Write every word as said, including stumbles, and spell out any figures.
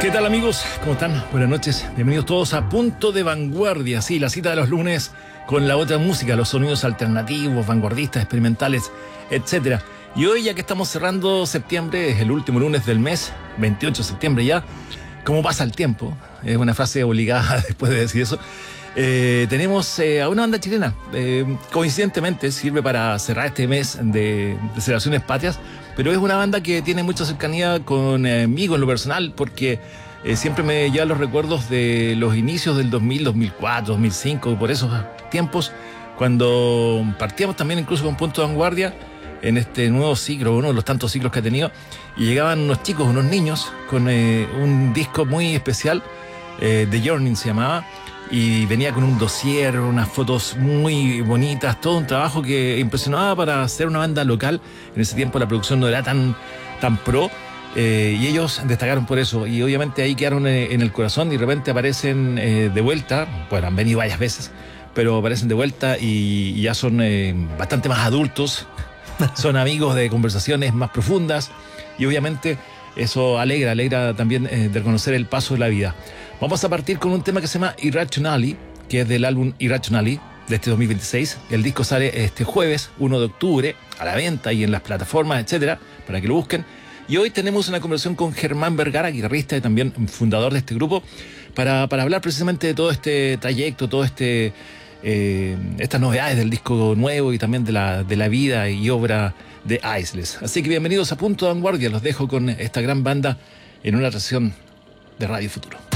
¿Qué tal, amigos? ¿Cómo están? Buenas noches. Bienvenidos todos a Punto de Vanguardia. Sí, la cita de los lunes con la otra música, los sonidos alternativos, vanguardistas, experimentales, etcétera. Y hoy, ya que estamos cerrando septiembre, es el último lunes del mes, veintiocho de septiembre ya. ¿Cómo pasa el tiempo? Es una frase obligada después de decir eso. Eh, tenemos eh, a una banda chilena. Eh, coincidentemente sirve para cerrar este mes de, de celebraciones patrias, pero es una banda que tiene mucha cercanía conmigo en lo personal, porque eh, siempre me lleva los recuerdos de los inicios del dos mil, dos mil cuatro, dos mil cinco, por esos tiempos, cuando partíamos también incluso con Punto de Vanguardia en este nuevo ciclo, uno de los tantos ciclos que ha tenido, y llegaban unos chicos, unos niños, con eh, un disco muy especial, eh, The Journey se llamaba, y venía con un dossier, unas fotos muy bonitas, todo un trabajo que impresionaba para ser una banda local. En ese tiempo la producción no era tan, tan pro, eh, y ellos destacaron por eso, y obviamente ahí quedaron eh, en el corazón, y de repente aparecen eh, de vuelta. Bueno, han venido varias veces, pero aparecen de vuelta y, y ya son eh, bastante más adultos, son amigos de conversaciones más profundas, y obviamente eso alegra, alegra también eh, de reconocer el paso de la vida. Vamos a partir con un tema que se llama Irrationally, que es del álbum Irrationally de este dos mil veintiséis. El disco sale este jueves, uno de octubre, a la venta y en las plataformas, etcétera, para que lo busquen. Y hoy tenemos una conversación con Germán Vergara, guitarrista y también fundador de este grupo, para, para hablar precisamente de todo este trayecto, todo este eh, estas novedades del disco nuevo y también de la, de la vida y obra de Aisles. Así que bienvenidos a Punto de Vanguardia. Los dejo con esta gran banda en una atracción de Radio Futuro.